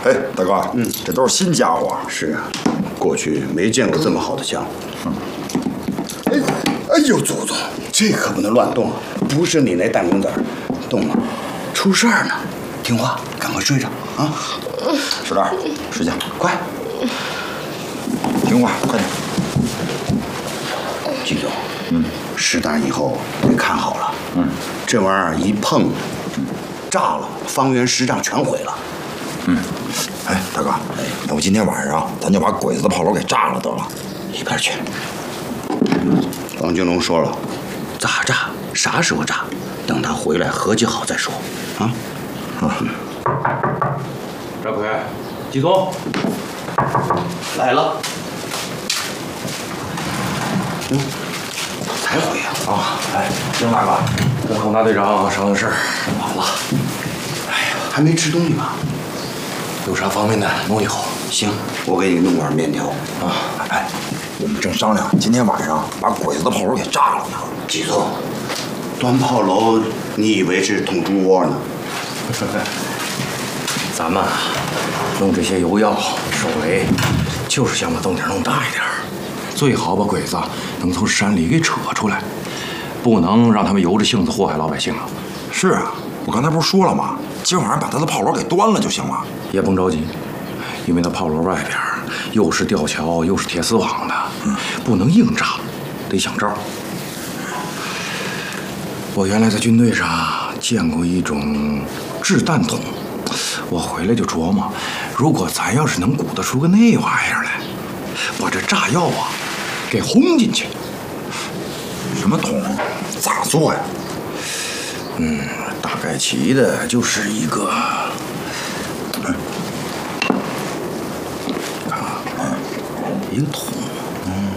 哎，大哥，这都是新家伙。 是啊，过去没见过这么好的枪。哎呦，祖宗，这可不能乱动啊！不是你那弹弓子，动了出事儿呢。听话，赶快睡着啊！ 石蛋，睡觉， 快！ 听话，快点。 季总，实弹以后得看好了。这玩意儿一碰，炸了，方圆10丈全毁了。 哎，大哥，要不今天晚上咱就把鬼子的炮楼给炸了得了。 一边去。王金龙说了，咋炸，啥时候炸，等他回来合计好再说。啊。 赵奎，季总来了。才回呀？ 哎，明白了，跟郝大队长商量事儿。晚了。 哎呀，还没吃东西吧？ 有啥方便的弄以后。 行，我给你弄碗面条。 哎，我们正商量今天晚上把鬼子的炮楼给炸了呢。 季总，端炮楼，你以为是捅猪窝呢？ 咱们弄这些油药、手雷，就是想把动静弄大一点，最好把鬼子能从山里给扯出来，不能让他们由着性子祸害老百姓啊。 是啊，我刚才不是说了吗？今晚上把他的炮楼给端了就行了。 也甭着急，因为那炮楼外边又是吊桥又是铁丝网的，不能硬炸，得想招。我原来在军队上见过一种掷弹筒，我回来就琢磨，如果咱要是能鼓捣出个那玩意儿来，把这炸药啊给轰进去。 什么桶？咋做呀？ 大概齐的就是一个，一个桶，